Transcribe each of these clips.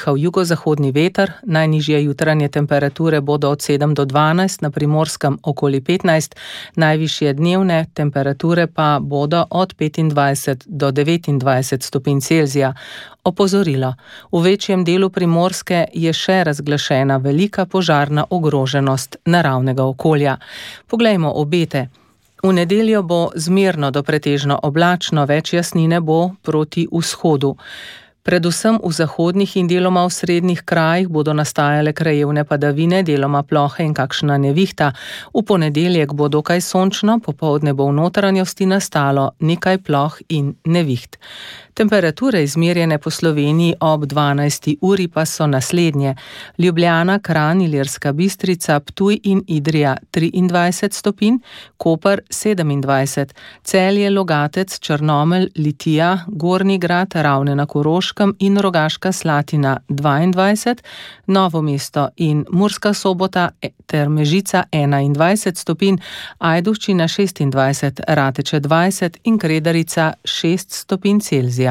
pihal jugozahodni veter, najnižje jutranje temperature bodo od 7 do 12, na Primorskem okoli 15, najvišje dnevne temperature pa bodo od 25 do 29 stopinj Celzija. Opozorilo: v večjem delu Primorske je še razglašena velika požarna ogroženost naravnega okolja. Poglejmo obete. V nedeljo bo zmerno do pretežno oblačno, več jasnine bo proti vzhodu. Predvsem v zahodnih in deloma v srednjih krajih bodo nastajale krajevne padavine, deloma plohe in kakšna nevihta. V ponedeljek bo dokaj sončno, popoldne bo v notranjosti nastalo nekaj ploh in neviht. Temperature izmerjene po Sloveniji ob 12. uri pa so naslednje: Ljubljana, Kranj, Ilirska Bistrica, Ptuj in Idrija 23 stopinj, Koper 27, Celje, Logatec, Črnomelj, Litija, Gornji Grad, Ravne na Koroškem in Rogaška Slatina 22, Novo mesto in Murska Sobota ter Mežica 21 stopinj, Ajdovščina 26, Rateče 20 in Kredarica 6 stopinj Celzija.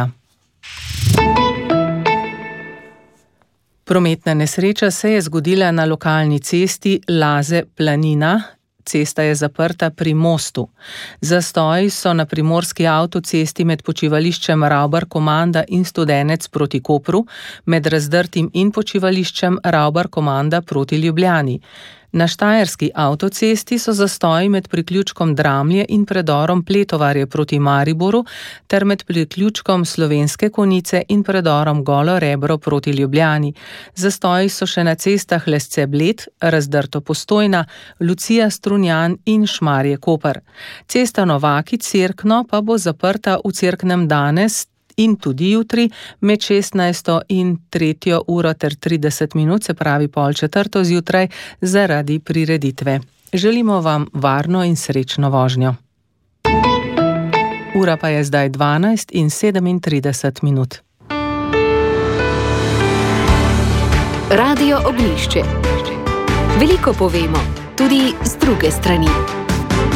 Prometna nesreča se je zgodila na lokalni cesti Laze-Planina. Cesta je zaprta pri mostu. Zastoji so na primorski avtocesti med počivališčem Ravbar-Komanda in Studenec proti Kopru, med Razdrtim in počivališčem Ravbar-Komanda proti Ljubljani. Na štajerski avtocesti so zastoji med priključkom Dramlje in predorom Pletovarje proti Mariboru ter med priključkom Slovenske Konjice in predorom Golo Rebro proti Ljubljani. Zastoji so še na cestah Lesce-Bled, Razdrto-Postojna, Lucija-Strunjan in Šmarje-Koper. Cesta Novaki-Cerkno pa bo zaprta v Cerknem danes in tudi jutri med 16. in 3. uro ter 30 minut, se pravi 3:30 zjutraj, zaradi prireditve. Želimo vam varno in srečno vožnjo. Ura pa je zdaj 12 in 37 minut. Radio Ognjišče. Veliko povemo, tudi z druge strani.